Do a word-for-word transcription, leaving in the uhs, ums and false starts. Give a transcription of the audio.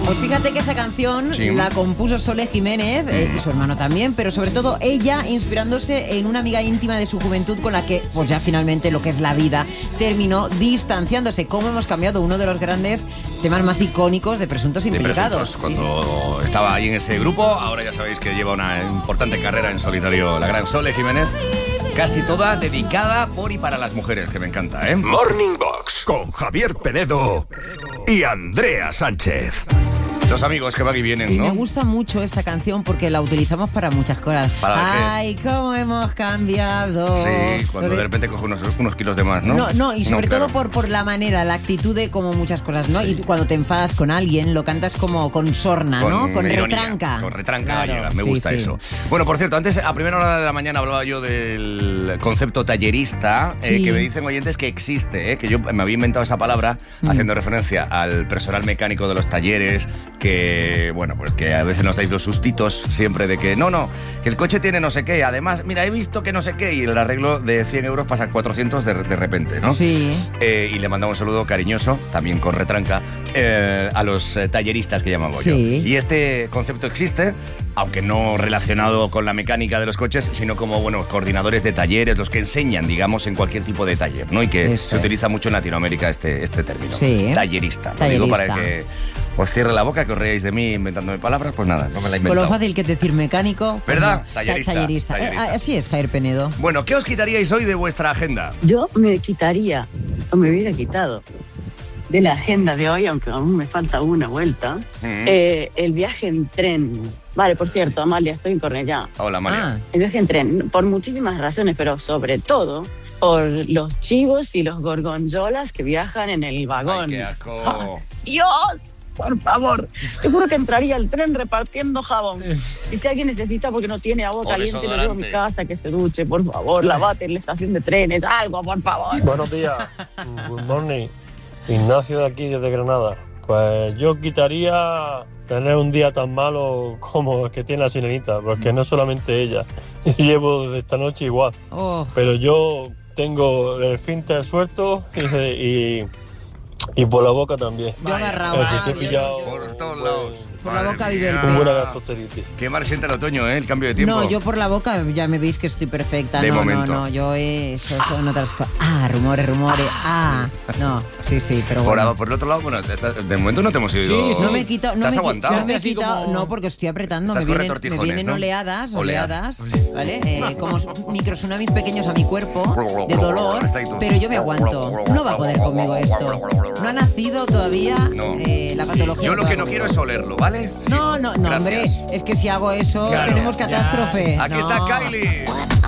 Pues fíjate que esa canción Sí. la compuso Sole Jiménez eh, y su hermano también, pero sobre todo ella inspirándose en una amiga íntima de su juventud con la que, pues ya finalmente lo que es la vida, terminó distanciándose. ¿Cómo hemos cambiado? Uno de los grandes temas más icónicos de Presuntos De Implicados. Presuntos, cuando estaba ahí en ese grupo, ahora ya sabéis que lleva una importante carrera en solitario la gran Sole Jiménez, casi toda dedicada por y para las mujeres, que me encanta, ¿eh? Morning Box con Javier Penedo y Andrea Sánchez. Los amigos que van y vienen, Y ¿no? me gusta mucho esta canción porque la utilizamos para muchas cosas. Para la vejez. Ay, cómo hemos cambiado. Sí, cuando Lo de repente coge unos, unos kilos de más, ¿no? No, no, y sobre claro. todo por, por la manera, la actitud de como muchas cosas, ¿no? Y tú cuando te enfadas con alguien, lo cantas como con sorna, ¿no? Con ironía, retranca. Con retranca Claro, gallega, me sí, gusta sí. eso. Bueno, por cierto, antes a primera hora de la mañana hablaba yo del concepto tallerista, eh, Sí. que me dicen oyentes que existe, eh, que yo me había inventado esa palabra Mm. haciendo referencia al personal mecánico de los talleres, que, bueno, pues que a veces nos dais los sustitos siempre de que, no, no, que el coche tiene no sé qué, además, mira, he visto que no sé qué, y el arreglo de cien euros pasa a cuatrocientos de, de repente, ¿no? Sí. Eh, y le mandamos un saludo cariñoso, también con retranca, eh, a los eh, talleristas que llamamos Sí. yo. Y este concepto existe, aunque no relacionado con la mecánica de los coches, sino como, bueno, coordinadores de talleres, los que enseñan, digamos, en cualquier tipo de taller, ¿no? Y que Eso se es. utiliza mucho en Latinoamérica este, este término. Sí. Tallerista. Lo Tallerista. digo para que os cierre la boca, que os reáis de mí inventándome palabras, pues nada, no me la he Con inventado. lo fácil que es decir mecánico. pues ¿Verdad? no. Tallerista, Ta- tallerista. tallerista. Eh, así es, Javier Penedo. Bueno, ¿qué os quitaríais hoy de vuestra agenda? Yo me quitaría, o me hubiera quitado, de la agenda de hoy, aunque aún me falta una vuelta, Mm. eh, el viaje en tren. Vale, por cierto, Amalia, estoy en Cornellá. Hola, Amalia. Ah, El viaje en tren, por muchísimas razones, pero sobre todo por los chivos y los gorgonzolas que viajan en el vagón. Ay, qué asco. ¡Dios! Por favor, te juro que entraría al tren repartiendo jabón. Y si alguien necesita porque no tiene agua O caliente, lo llevo a mi desodorante. casa, que se duche, por favor, lavate en la estación de trenes, algo, por favor. Buenos días, good morning. Ignacio de aquí, desde Granada. Pues yo quitaría tener un día tan malo como el que tiene la sirenita, porque no solamente ella. Llevo desde esta noche igual, oh, pero yo tengo el esfínter suelto y, y, y por la boca también. yo agarrado. Así que he yo- pillado Por todos lados. Por la Madre boca vive el mía. un buena Ah. gastroenteritis. Qué mal sienta el otoño, ¿eh? El cambio de tiempo. No, yo por la boca ya me veis que estoy perfecta. De no, momento. no, no, yo eso son otras cosas. Ah, rumores, rumores. Ah, no, sí, sí, pero Por, bueno. a- por el otro lado, bueno, está- de momento no te hemos ido. Sí, sí. No me he quitado, no ¿Te has me, he qui- aguantado? no me he Así quitado, como- no, porque estoy apretando, me Estás con vienen, me retortijones, vienen ¿no? oleadas, Oleadas. oleadas, ¿vale? Eh, como microtsunamis pequeños a mi cuerpo, de dolor, Está ahí tú. pero yo me aguanto. No va a poder conmigo esto. No ha nacido todavía No. eh, la patología. Yo lo que no todavía. quiero es olerlo, ¿vale? No, no, no, Gracias. hombre, es que si hago eso Claro. tenemos catástrofe. Aquí No. está Kylie.